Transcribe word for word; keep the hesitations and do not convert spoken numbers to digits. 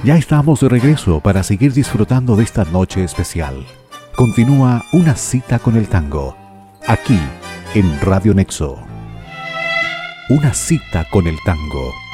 Ya estamos de regreso para seguir disfrutando de esta noche especial. Continúa Una cita con el tango, aquí en Radio Nexo. Una cita con el tango.